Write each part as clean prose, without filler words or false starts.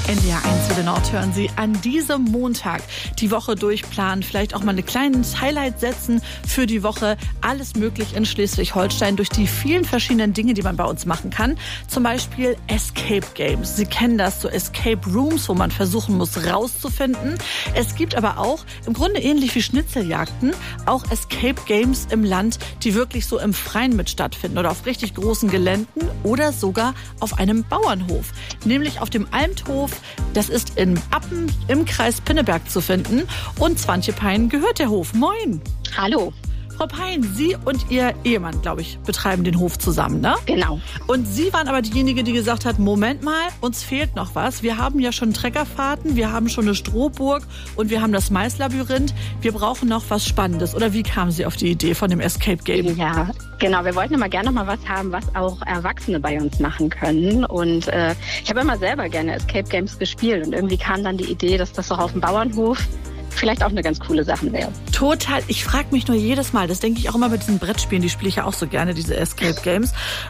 NDR 1 für den Ort hören Sie an diesem Montag die Woche durchplanen, vielleicht auch mal eine kleine Highlight setzen für die Woche. Alles möglich in Schleswig-Holstein durch die vielen verschiedenen Dinge, die man bei uns machen kann. Zum Beispiel Escape Games. Sie kennen das, so Escape Rooms, wo man versuchen muss rauszufinden. Es gibt aber auch, im Grunde ähnlich wie Schnitzeljagden, auch Escape Games im Land, die wirklich so im Freien mit stattfinden oder auf richtig großen Geländen oder sogar auf einem Bauernhof. Nämlich auf dem Almthof. Das ist in Appen im Kreis Pinneberg zu finden. Und Swantje Pein gehört der Hof. Moin. Hallo. Frau Pein, Sie und Ihr Ehemann, glaube ich, betreiben den Hof zusammen, ne? Genau. Und Sie waren aber diejenige, die gesagt hat, Moment mal, uns fehlt noch was. Wir haben ja schon Treckerfahrten, wir haben schon eine Strohburg und wir haben das Maislabyrinth. Wir brauchen noch was Spannendes. Oder wie kamen Sie auf die Idee von dem Escape Game? Ja, genau. Wir wollten immer gerne noch mal was haben, was auch Erwachsene bei uns machen können. Und ich habe immer selber gerne Escape Games gespielt. Und irgendwie kam dann die Idee, dass das doch auf dem Bauernhof vielleicht auch eine ganz coole Sache wäre. Total. Ich frage mich nur jedes Mal, das denke ich auch immer mit diesen Brettspielen, die spiele ich ja auch so gerne, diese Escape Games.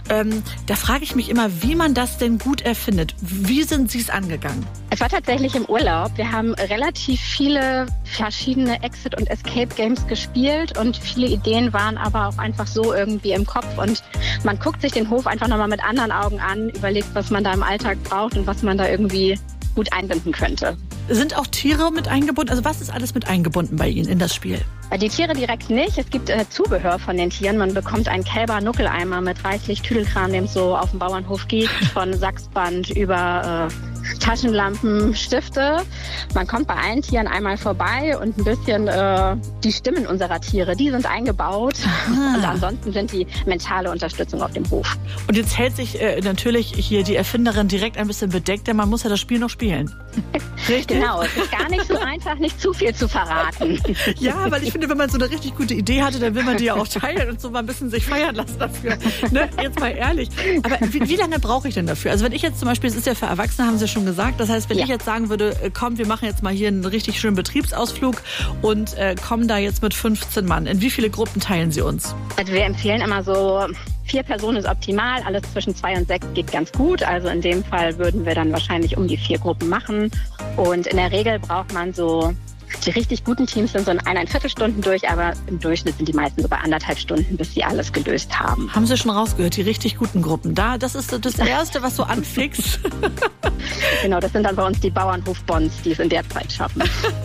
Da frage ich mich immer, wie man das denn gut erfindet. Wie sind Sie es angegangen? Es war tatsächlich im Urlaub. Wir haben relativ viele verschiedene Exit- und Escape Games gespielt und viele Ideen waren aber auch einfach so irgendwie im Kopf und man guckt sich den Hof einfach nochmal mit anderen Augen an, überlegt, was man da im Alltag braucht und was man da irgendwie gut einbinden könnte. Sind auch Tiere mit eingebunden? Also was ist alles mit eingebunden bei Ihnen in das Spiel? Die Tiere direkt nicht. Es gibt Zubehör von den Tieren. Man bekommt einen Kälber-Nuckeleimer mit reichlich Tüdelkram, dem es so auf dem Bauernhof geht, von Sachsband über Taschenlampen, Stifte. Man kommt bei allen Tieren einmal vorbei und ein bisschen die Stimmen unserer Tiere, die sind eingebaut. Und ansonsten sind die mentale Unterstützung auf dem Hof. Und jetzt hält sich natürlich hier die Erfinderin direkt ein bisschen bedeckt, denn man muss ja das Spiel noch spielen. Richtig? Genau, es ist gar nicht so einfach, nicht zu viel zu verraten. Ja, weil ich finde, wenn man so eine richtig gute Idee hatte, dann will man die ja auch teilen und so mal ein bisschen sich feiern lassen dafür. Ne? Jetzt mal ehrlich. Aber wie lange brauche ich denn dafür? Also wenn ich jetzt zum Beispiel, es ist ja für Erwachsene, haben Sie ja schon gesagt, das heißt, wenn ich jetzt sagen würde, komm, wir machen jetzt mal hier einen richtig schönen Betriebsausflug und kommen da jetzt mit 15 Mann. In wie viele Gruppen teilen Sie uns? Also wir empfehlen immer so 4 Personen ist optimal, alles zwischen 2 und 6 geht ganz gut. Also in dem Fall würden wir dann wahrscheinlich um die 4 Gruppen machen. Und in der Regel braucht man so, die richtig guten Teams sind so in 1,25 Stunden durch, aber im Durchschnitt sind die meisten so bei 1,5 Stunden, bis sie alles gelöst haben. Haben Sie schon rausgehört, die richtig guten Gruppen? Das ist so das Erste, was so anfixt. Genau, das sind dann bei uns die Bauernhof-Bonds, die es in der Zeit schaffen.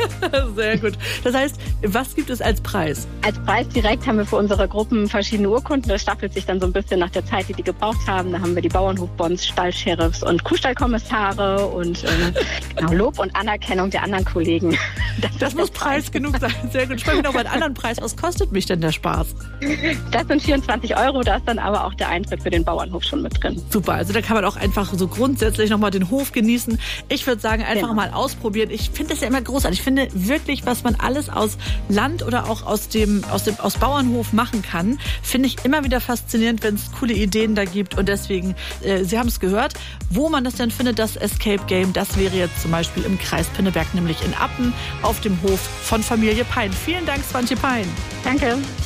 Sehr gut. Das heißt, was gibt es als Preis? Als Preis direkt haben wir für unsere Gruppen verschiedene Urkunden. Das staffelt sich dann so ein bisschen nach der Zeit, die gebraucht haben. Da haben wir die Bauernhof-Bonds, Stallsheriffs und Kuhstallkommissare und genau, Lob und Anerkennung der anderen Kollegen. Das muss Preis genug sein. Sehr gut. Sprechen wir noch mal einen anderen Preis. Was kostet mich denn der Spaß? Das sind 24 €. Da ist dann aber auch der Eintritt für den Bauernhof schon mit drin. Super. Also da kann man auch einfach so grundsätzlich noch mal den Hof genießen. Ich würde sagen, einfach mal ausprobieren. Ich finde das ja immer großartig. Ich finde wirklich, was man alles aus Land oder auch aus Bauernhof machen kann, finde ich immer wieder faszinierend, wenn es coole Ideen da gibt. Und deswegen, Sie haben es gehört, wo man das denn findet, das Escape Game, das wäre jetzt zum Beispiel im Kreis Pinneberg, nämlich in Appen auf dem Hof von Familie Pein. Vielen Dank, Swantje Pein. Danke.